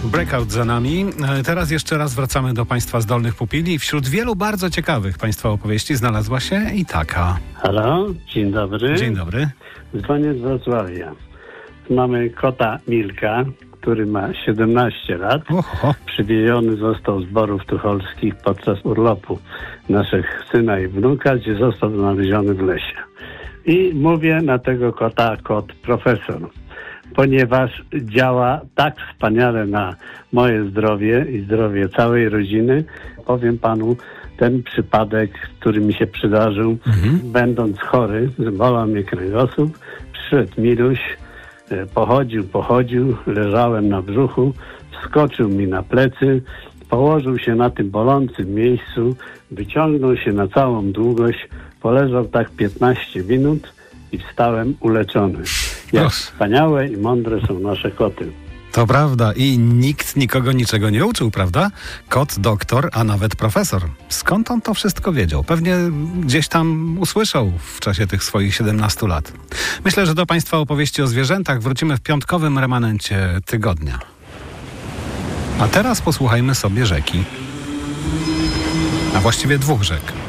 Breakout za nami. Teraz jeszcze raz wracamy do państwa z Dolnych Pupili. Wśród wielu bardzo ciekawych państwa opowieści znalazła się i taka. Halo, dzień dobry. Dzień dobry. Dzwonię z Wrocławia. Mamy kota Milka, który ma 17 lat. Oho. Przywieziony został z Borów Tucholskich podczas urlopu naszych syna i wnuka, gdzie został znaleziony w lesie. I mówię na tego kota kot profesor, ponieważ działa tak wspaniale na moje zdrowie i zdrowie całej rodziny. Powiem panu, ten przypadek, który mi się przydarzył, będąc chory, bolał mnie kręgosłup, przyszedł Miluś, pochodził, leżałem na brzuchu, wskoczył mi na plecy, położył się na tym bolącym miejscu, wyciągnął się na całą długość, poleżał tak 15 minut i wstałem uleczony. Jak wspaniałe i mądre są nasze koty. To prawda i nikt nikogo niczego nie uczył, prawda? Kot, doktor, a nawet profesor. Skąd on to wszystko wiedział? Pewnie gdzieś tam usłyszał w czasie tych swoich 17 lat. Myślę, że do państwa opowieści o zwierzętach wrócimy w piątkowym remanencie tygodnia. A teraz posłuchajmy sobie rzeki. A właściwie dwóch rzek.